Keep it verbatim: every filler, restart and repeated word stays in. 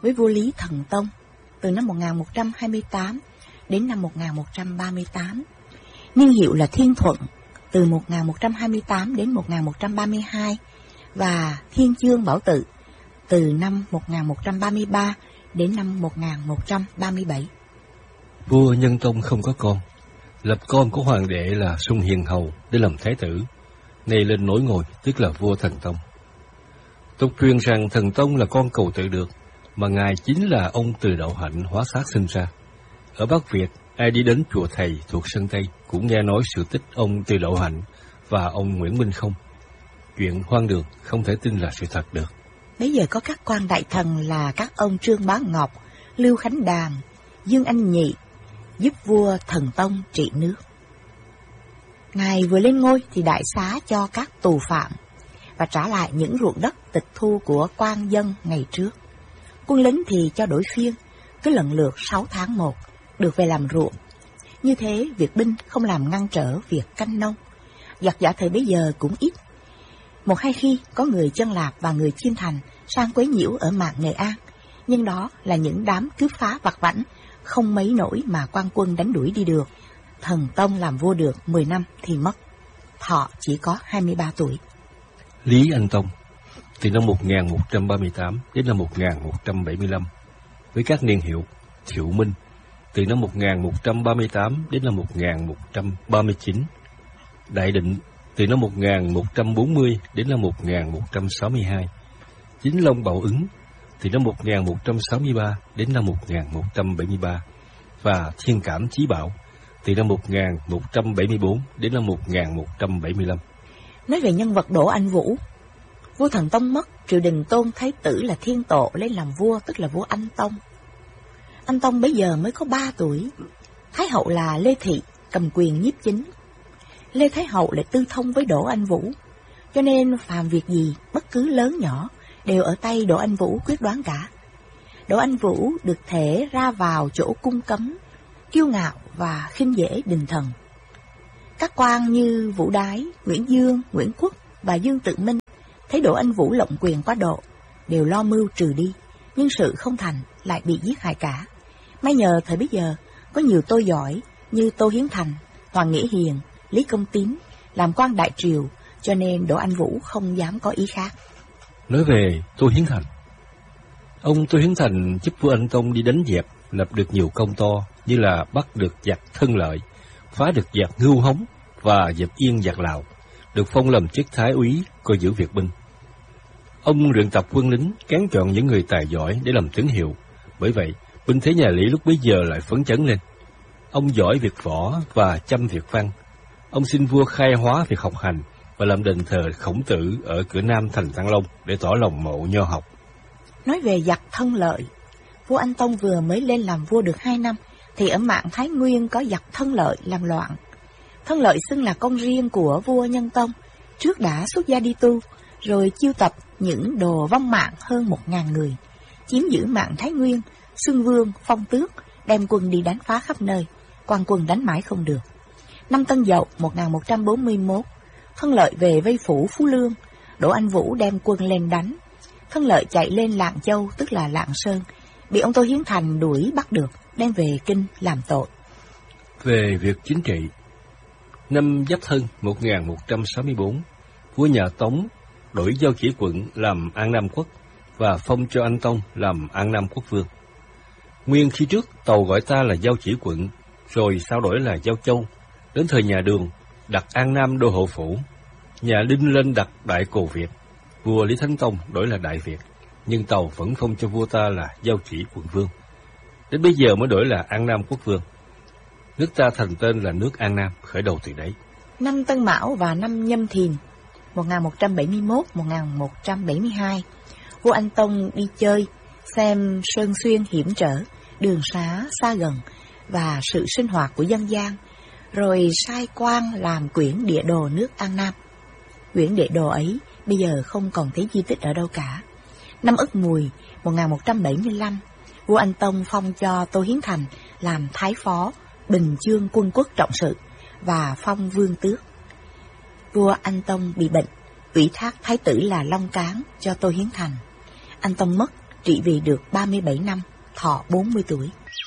với vua Lý Thần Tông từ năm một nghìn một trăm hai mươi tám đến năm một nghìn một trăm ba mươi tám. Niên hiệu là Thiên Thuận từ một nghìn một trăm hai mươi tám đến một nghìn một trăm ba mươi hai và Thiên Chương Bảo Tự từ năm một nghìn một trăm ba mươi ba đến năm một nghìn một trăm ba mươi bảy. Vua Nhân Tông không có con, lập con của hoàng đệ là Xuân Hiền Hầu để làm thái tử, nay lên nối ngôi tức là vua Thần Tông. Tục truyền rằng Thần Tông là con Cầu Tự Được, mà ngài chính là ông Từ Đậu Hạnh hóa xác sinh ra. Ở Bắc Việt, ai đi đến chùa Thầy thuộc Sơn Tây cũng nghe nói sự tích ông Từ Đậu Hạnh và ông Nguyễn Minh Không. Chuyện hoang đường không thể tin là sự thật được. Bây giờ có các quan đại thần là các ông Trương Bá Ngọc, Lưu Khánh Đàm, Dương Anh Nhị giúp vua Thần Tông trị nước. Ngài vừa lên ngôi thì đại xá cho các tù phạm và trả lại những ruộng đất tịch thu của quan dân ngày trước. Quân lính thì cho đổi phiên, cứ lần lượt sáu tháng một được về làm ruộng. Như thế việc binh không làm ngăn trở việc canh nông. Giặc giả thời bấy giờ cũng ít. Một hai khi có người Chân Lạp và người Chiêm Thành sang quấy nhiễu ở mạn Nghệ An, nhưng đó là những đám cướp phá vặt vãnh, không mấy nổi mà quan quân đánh đuổi đi được. Thần Tông làm vua được mười năm thì mất, thọ chỉ có hai mươi ba tuổi. Lý Anh Tông từ năm một nghìn một trăm ba mươi tám đến năm một nghìn một trăm bảy mươi lăm với các niên hiệu Thiệu Minh từ năm một nghìn một trăm ba mươi tám đến năm một nghìn một trăm ba mươi chín, Đại Định từ năm một nghìn một trăm bốn mươi đến năm một nghìn một trăm sáu mươi hai, Chính Long Bảo Ứng từ năm một nghìn một trăm sáu mươi ba đến năm một nghìn một trăm bảy mươi ba và Thiên Cảm Chí Bảo từ năm một nghìn một trăm bảy mươi bốn đến năm một nghìn một trăm bảy mươi lăm. Nói về nhân vật Đỗ Anh Vũ, vua Thần Tông mất, triều đình tôn thái tử là Thiên Tổ lên làm vua, tức là vua Anh Tông. Anh Tông bấy giờ mới có ba tuổi. Thái hậu là Lê Thị cầm quyền nhiếp chính. Lê Thái hậu lại tư thông với Đỗ Anh Vũ, cho nên phàm việc gì bất cứ lớn nhỏ đều ở tay Đỗ Anh Vũ quyết đoán cả. Đỗ Anh Vũ được thể ra vào chỗ cung cấm, kiêu ngạo và khinh dễ đình thần. Các quan như Vũ Đái, Nguyễn Dương, Nguyễn Quốc và Dương Tự Minh thấy Đỗ Anh Vũ lộng quyền quá độ, đều lo mưu trừ đi, nhưng sự không thành lại bị giết hại cả. May nhờ thời bấy giờ có nhiều tôi giỏi như Tô Hiến Thành, Hoàng Nghĩa Hiền, Lý Công Tín làm quan đại triều, cho nên Đỗ Anh Vũ không dám có ý khác. Nói về Tô Hiến Thành, ông Tô Hiến Thành giúp vua Anh Tông đi đánh dẹp, lập được nhiều công to như là bắt được giặc Thân Lợi, phá được giặc Ngưu Hống và dẹp yên giặc Lào, được phong làm chức thái úy coi giữ việc binh. Ông luyện tập quân lính, kén chọn những người tài giỏi để làm tướng hiệu, bởi vậy binh thế nhà Lý lúc bấy giờ lại phấn chấn lên. Ông giỏi việc võ và chăm việc văn. Ông xin vua khai hóa việc học hành và làm đền thờ Khổng Tử ở cửa Nam thành Thăng Long để tỏ lòng mộ nho học. Nói về giặc Thân Lợi, vua Anh Tông vừa mới lên làm vua được hai năm thì ở mạn Thái Nguyên có giặc Thân Lợi làm loạn. Thân Lợi xưng là con riêng của vua Nhân Tông, trước đã xuất gia đi tu, rồi chiêu tập những đồ vong mạng hơn một ngàn người, chiếm giữ mạn Thái Nguyên, xưng vương, phong tước, đem quân đi đánh phá khắp nơi, quan quân đánh mãi không được. Năm Tân Dậu một nghìn một trăm bốn mươi mốt, Thân Lợi về vây phủ Phú Lương, Đỗ Anh Vũ đem quân lên đánh. Thân Lợi chạy lên Lạng Châu, tức là Lạng Sơn, bị ông Tô Hiến Thành đuổi bắt được, đem về kinh làm tội. Về việc chính trị, năm Giáp Thân một nghìn một trăm sáu mươi bốn, vua nhà Tống đổi Giao Chỉ Quận làm An Nam Quốc và phong cho Anh Tông làm An Nam Quốc vương. Nguyên khi trước tàu gọi ta là Giao Chỉ Quận, rồi sau đổi là Giao Châu. Đến thời nhà Đường đặt An Nam đô hộ phủ, nhà Đinh lên đặt Đại Cồ Việt, vua Lý Thánh Tông đổi là Đại Việt, nhưng tàu vẫn phong cho vua ta là Giao Chỉ Quận vương. Đến bây giờ mới đổi là An Nam Quốc vương. Nước ta thành tên là nước An Nam, khởi đầu từ đấy. Năm Tân Mão và năm Nhâm Thìn một nghìn một trăm bảy mươi mốt đến một nghìn một trăm bảy mươi hai, vua Anh Tông đi chơi, xem sơn xuyên hiểm trở, đường xá xa gần và sự sinh hoạt của dân gian, rồi sai quan làm quyển địa đồ nước An Nam. Quyển địa đồ ấy bây giờ không còn thấy di tích ở đâu cả. Năm Ất Mùi một nghìn một trăm bảy mươi lăm, vua Anh Tông phong cho Tô Hiến Thành làm thái phó Bình Chương Quân Quốc trọng sự và phong vương tước. Vua Anh Tông bị bệnh, ủy thác thái tử là Long Cán cho Tô Hiến Thành. Anh Tông mất, trị vì được ba mươi bảy năm, thọ bốn mươi tuổi.